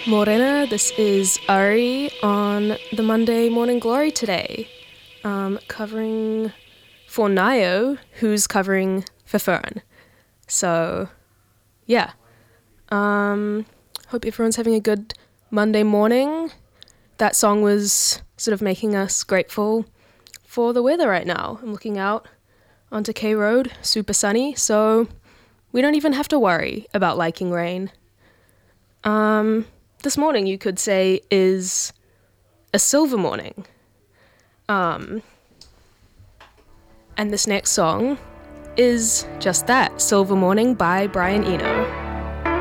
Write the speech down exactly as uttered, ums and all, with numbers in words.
Morena, this is Ari on the Monday Morning Glory today, um, covering for Nayo, who's covering for Fern. So, yeah. Um, hope everyone's having a good Monday morning. That song was sort of making us grateful for the weather right now. I'm looking out onto K Road, super sunny, so we don't even have to worry about liking rain. Um... This morning, you could say, is a silver morning. Um, and this next song is just that, Silver Morning by Brian Eno.